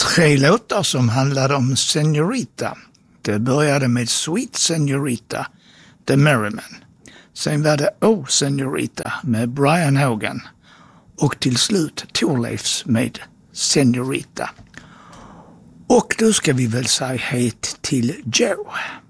3 låtar som handlade om Senorita. Det började med Sweet Senorita, The Merrymen. Sen var det Oh Senorita med Brian Hogan. Och till slut Thorleifs med Senorita. Och då ska vi väl säga hej till Joe.